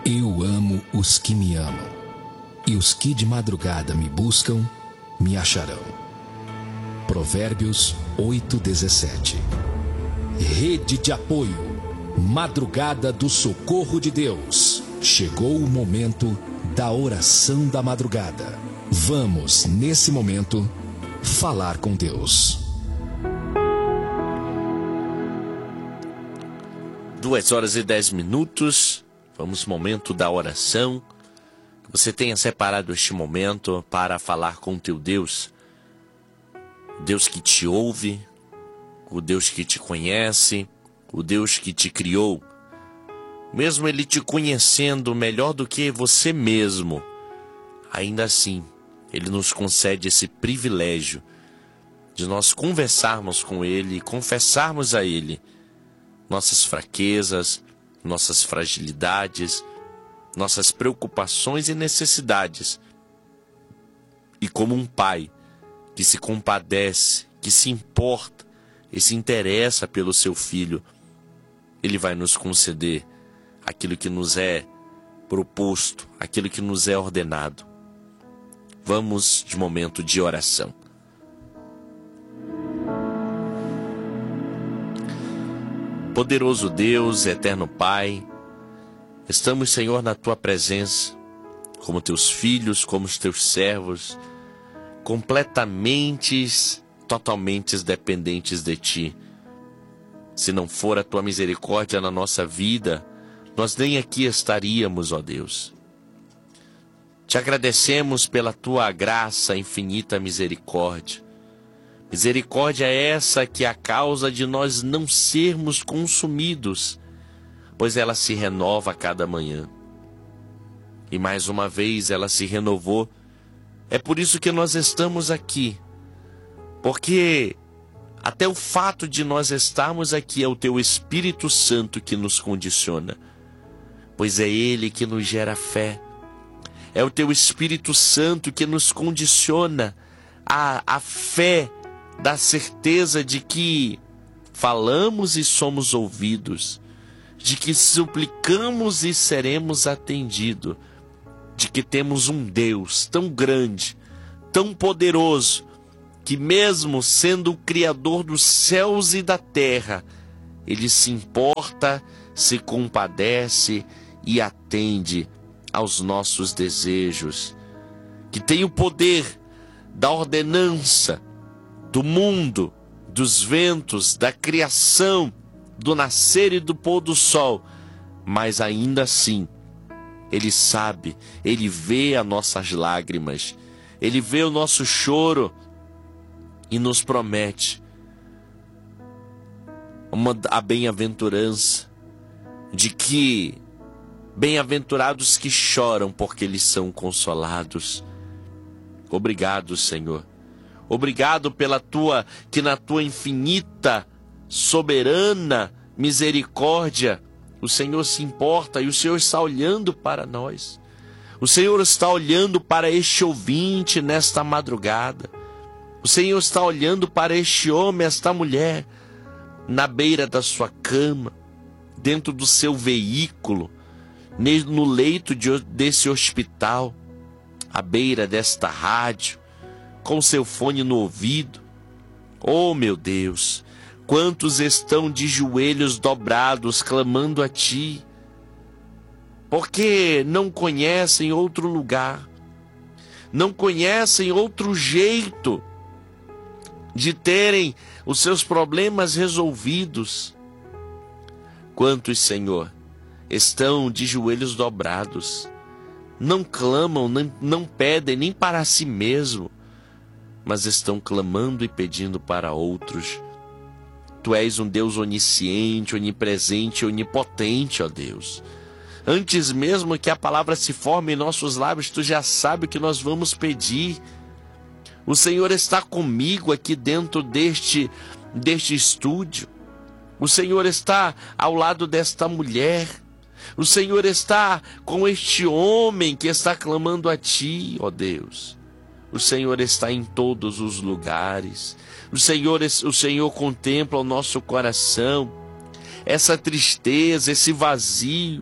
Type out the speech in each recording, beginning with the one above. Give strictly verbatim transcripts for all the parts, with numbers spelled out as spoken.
Eu amo os que me amam, e os que de madrugada me buscam, me acharão. Provérbios oito, dezessete. Rede de apoio, madrugada do socorro de Deus. Chegou o momento da oração da madrugada. Vamos, nesse momento, falar com Deus. Duas horas e dez minutos. Vamos ao momento da oração. Que você tenha separado este momento para falar com o teu Deus. Deus que te ouve, o Deus que te conhece, o Deus que te criou. Mesmo Ele te conhecendo melhor do que você mesmo, ainda assim, Ele nos concede esse privilégio de nós conversarmos com Ele e confessarmos a Ele nossas fraquezas, nossas fragilidades, nossas preocupações e necessidades. E como um pai que se compadece, que se importa e se interessa pelo seu filho, Ele vai nos conceder aquilo que nos é proposto, aquilo que nos é ordenado. Vamos de momento de oração. Poderoso Deus, eterno Pai, estamos, Senhor, na Tua presença, como Teus filhos, como os Teus servos, completamente, totalmente dependentes de Ti. Se não for a Tua misericórdia na nossa vida, nós nem aqui estaríamos, ó Deus. Te agradecemos pela Tua graça, infinita misericórdia. Misericórdia é essa que é a causa de nós não sermos consumidos, pois ela se renova a cada manhã. E mais uma vez ela se renovou. É por isso que nós estamos aqui, porque até o fato de nós estarmos aqui é o Teu Espírito Santo que nos condiciona, pois é Ele que nos gera fé. É o Teu Espírito Santo que nos condiciona a, a fé da certeza de que falamos e somos ouvidos, de que suplicamos e seremos atendidos, de que temos um Deus tão grande, tão poderoso, que mesmo sendo o Criador dos céus e da terra, Ele se importa, se compadece e atende aos nossos desejos, que tem o poder da ordenança, do mundo, dos ventos, da criação, do nascer e do pôr do sol, mas ainda assim, Ele sabe, Ele vê as nossas lágrimas, Ele vê o nosso choro e nos promete uma, a bem-aventurança de que bem-aventurados que choram porque eles são consolados. Obrigado, Senhor. Obrigado pela tua, que na tua infinita, soberana misericórdia, o Senhor se importa e o Senhor está olhando para nós. O Senhor está olhando para este ouvinte nesta madrugada. O Senhor está olhando para este homem, esta mulher, na beira da sua cama, dentro do seu veículo, no leito de, desse hospital, à beira desta rádio, com seu fone no ouvido. Oh, meu Deus, quantos estão de joelhos dobrados clamando a Ti, porque não conhecem outro lugar, não conhecem outro jeito de terem os seus problemas resolvidos. Quantos, Senhor, estão de joelhos dobrados, não clamam, não, não pedem nem para si mesmo, mas estão clamando e pedindo para outros. Tu és um Deus onisciente, onipresente, onipotente, ó Deus. Antes mesmo que a palavra se forme em nossos lábios, Tu já sabe o que nós vamos pedir. O Senhor está comigo aqui dentro deste, deste estúdio. O Senhor está ao lado desta mulher. O Senhor está com este homem que está clamando a Ti, ó Deus. O Senhor está em todos os lugares. O Senhor, o Senhor contempla o nosso coração, essa tristeza, esse vazio,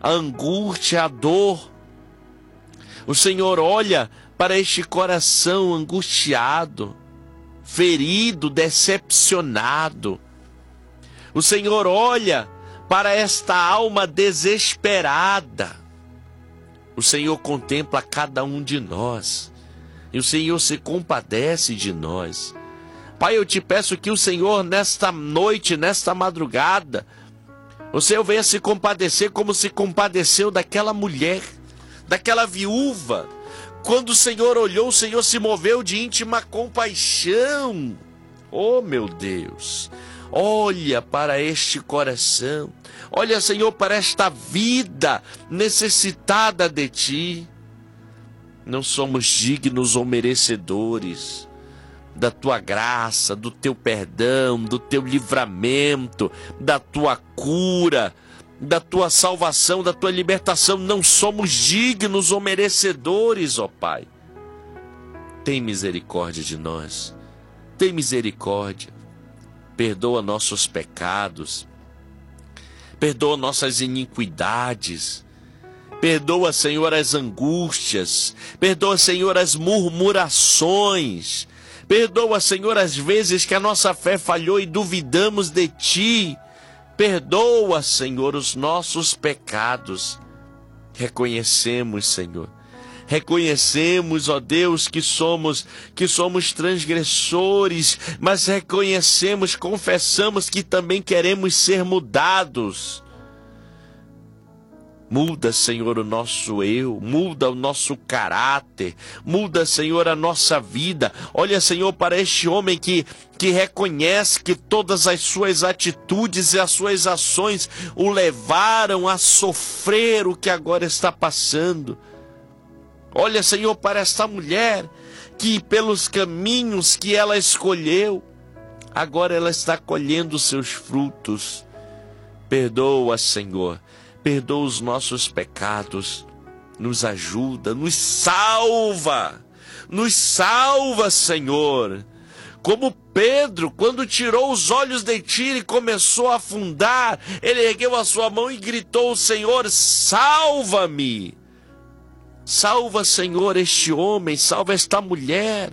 a angústia, a dor. O Senhor olha para este coração angustiado, ferido, decepcionado. O Senhor olha para esta alma desesperada. O Senhor contempla cada um de nós. E o Senhor se compadece de nós. Pai, eu te peço que o Senhor, nesta noite, nesta madrugada, o Senhor venha se compadecer como se compadeceu daquela mulher, daquela viúva. Quando o Senhor olhou, o Senhor se moveu de íntima compaixão. Oh, meu Deus, olha para este coração. Olha, Senhor, para esta vida necessitada de Ti. Não somos dignos ou merecedores da Tua graça, do Teu perdão, do Teu livramento, da Tua cura, da Tua salvação, da Tua libertação. Não somos dignos ou merecedores, ó Pai. Tem misericórdia de nós. Tem misericórdia. Perdoa nossos pecados. Perdoa nossas iniquidades. Perdoa, Senhor, as angústias. Perdoa, Senhor, as murmurações. Perdoa, Senhor, as vezes que a nossa fé falhou e duvidamos de Ti. Perdoa, Senhor, os nossos pecados. Reconhecemos, Senhor. Reconhecemos, ó Deus, que somos, que somos transgressores, mas reconhecemos, confessamos que também queremos ser mudados. Muda, Senhor, o nosso eu, muda o nosso caráter, muda, Senhor, a nossa vida. Olha, Senhor, para este homem que, que reconhece que todas as suas atitudes e as suas ações o levaram a sofrer o que agora está passando. Olha, Senhor, para esta mulher que pelos caminhos que ela escolheu, agora ela está colhendo seus frutos. Perdoa, Senhor. Perdoa os nossos pecados, nos ajuda, nos salva, nos salva, Senhor. Como Pedro, quando tirou os olhos de Ti e começou a afundar, ele ergueu a sua mão e gritou: Senhor, salva-me. Salva, Senhor, este homem, salva esta mulher.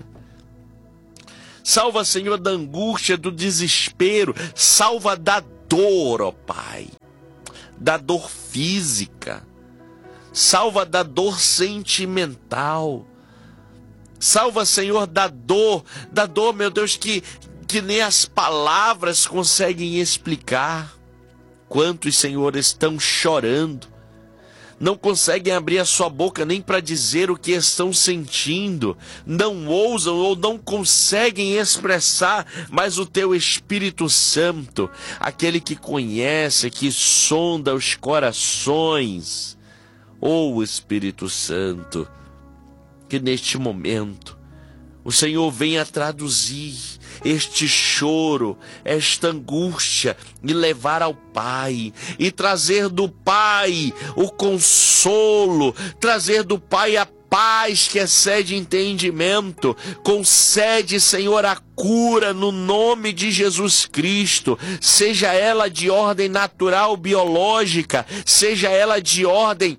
Salva, Senhor, da angústia, do desespero, salva da dor, ó Pai. Da dor física, salva da dor sentimental, salva, Senhor, da dor, da dor, meu Deus, que, que nem as palavras conseguem explicar. Quantos, Senhor, estão chorando, não conseguem abrir a sua boca nem para dizer o que estão sentindo, não ousam ou não conseguem expressar, mas o Teu Espírito Santo, aquele que conhece, que sonda os corações, ó Espírito Santo, que neste momento o Senhor venha traduzir este choro, esta angústia e levar ao Pai, e trazer do Pai o consolo, trazer do Pai a paz que excede entendimento. Concede, Senhor, a cura no nome de Jesus Cristo, seja ela de ordem natural, biológica, seja ela de ordem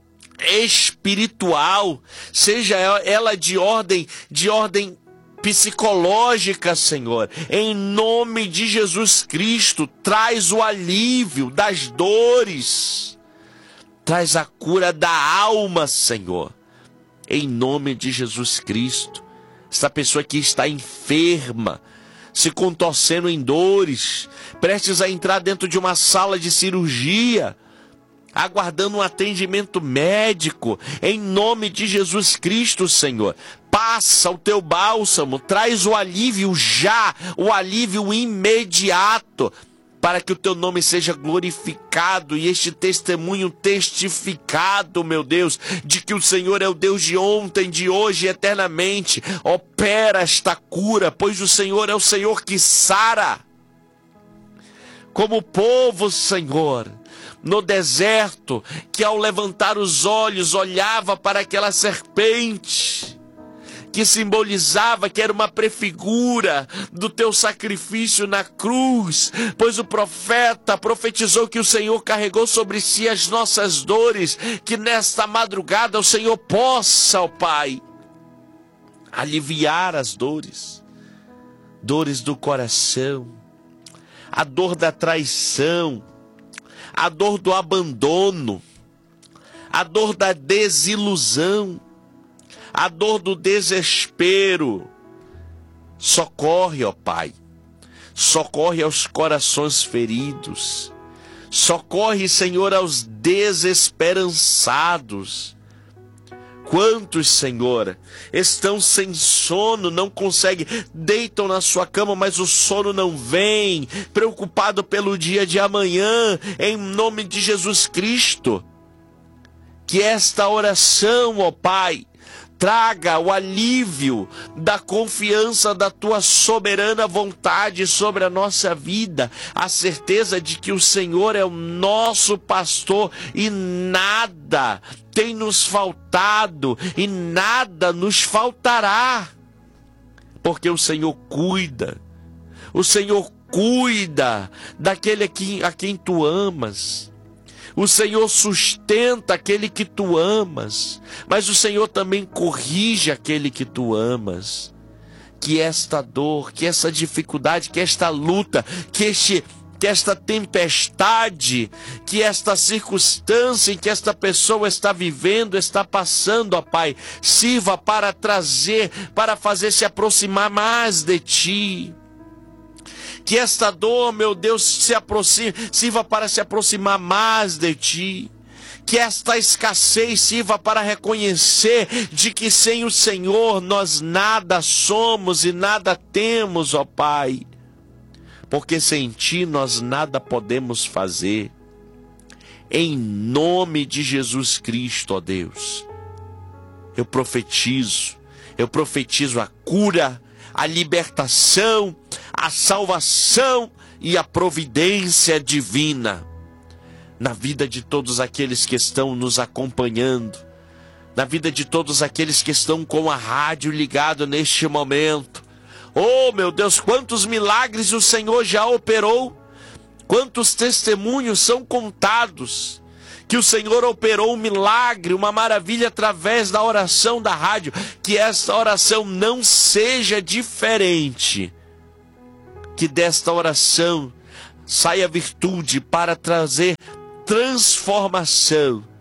espiritual, seja ela de ordem, de ordem psicológica, Senhor. Em nome de Jesus Cristo, traz o alívio das dores, traz a cura da alma, Senhor. Em nome de Jesus Cristo, essa pessoa que está enferma, se contorcendo em dores, prestes a entrar dentro de uma sala de cirurgia, aguardando um atendimento médico, em nome de Jesus Cristo, Senhor, passa o Teu bálsamo, traz o alívio já, o alívio imediato, para que o Teu nome seja glorificado e este testemunho testificado, meu Deus, de que o Senhor é o Deus de ontem, de hoje e eternamente. Opera esta cura, pois o Senhor é o Senhor que sara. Como o povo, Senhor, no deserto, que ao levantar os olhos olhava para aquela serpente que simbolizava, que era uma prefigura do teu sacrifício na cruz, pois o profeta profetizou que o Senhor carregou sobre si as nossas dores, que nesta madrugada o Senhor possa, ó Pai, aliviar as dores, dores do coração, a dor da traição, a dor do abandono, a dor da desilusão, a dor do desespero. Socorre, ó Pai, socorre aos corações feridos, socorre, Senhor, aos desesperançados. Quantos, Senhor, estão sem sono, não conseguem, deitam na sua cama, mas o sono não vem, preocupado pelo dia de amanhã, em nome de Jesus Cristo. Que esta oração, ó Pai, traga o alívio da confiança da Tua soberana vontade sobre a nossa vida, a certeza de que o Senhor é o nosso pastor e nada tem nos faltado e nada nos faltará, porque o Senhor cuida, o Senhor cuida daquele a quem, a quem Tu amas. O Senhor sustenta aquele que Tu amas, mas o Senhor também corrige aquele que Tu amas. Que esta dor, que essa dificuldade, que esta luta, que, este, que esta tempestade, que esta circunstância em que esta pessoa está vivendo, está passando, ó Pai, sirva para trazer, para fazer se aproximar mais de Ti. Que esta dor, meu Deus, se aproxime, sirva para se aproximar mais de Ti. Que esta escassez sirva para reconhecer de que sem o Senhor nós nada somos e nada temos, ó Pai. Porque sem Ti nós nada podemos fazer. Em nome de Jesus Cristo, ó Deus, eu profetizo, eu profetizo a cura, a libertação, a salvação e a providência divina na vida de todos aqueles que estão nos acompanhando, na vida de todos aqueles que estão com a rádio ligado neste momento. Oh, meu Deus, quantos milagres o Senhor já operou, quantos testemunhos são contados, que o Senhor operou um milagre, uma maravilha através da oração da rádio. Que esta oração não seja diferente, que desta oração saia virtude para trazer transformação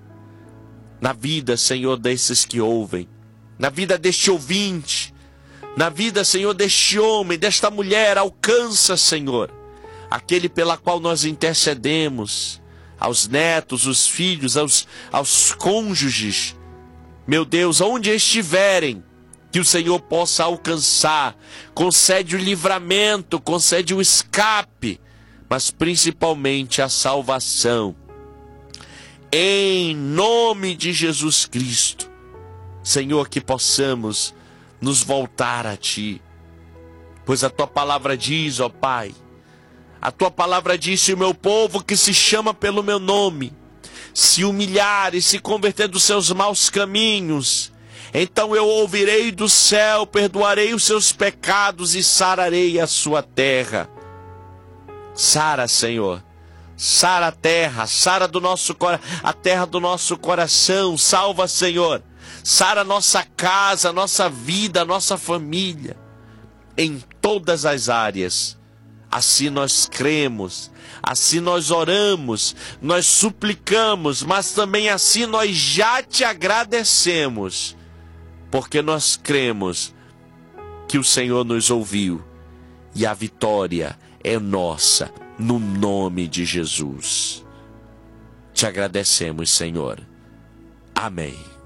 na vida, Senhor, desses que ouvem, na vida deste ouvinte, na vida, Senhor, deste homem, desta mulher. Alcança, Senhor, aquele pela qual nós intercedemos, aos netos, os filhos, aos, aos cônjuges, meu Deus, onde estiverem, que o Senhor possa alcançar. Concede o livramento, concede o escape, mas principalmente a salvação. Em nome de Jesus Cristo, Senhor, que possamos nos voltar a Ti, pois a Tua palavra diz, ó Pai, a Tua palavra diz: se o meu povo que se chama pelo meu nome se humilhar e se converter dos seus maus caminhos, então eu ouvirei do céu, perdoarei os seus pecados e sararei a sua terra. Sara, Senhor, sara a terra, sara do nosso a terra do nosso coração. Salva, Senhor, sara a nossa casa, a nossa vida, a nossa família, em todas as áreas. Assim nós cremos, assim nós oramos, nós suplicamos, mas também assim nós já Te agradecemos, porque nós cremos que o Senhor nos ouviu e a vitória é nossa, no nome de Jesus. Te agradecemos, Senhor. Amém.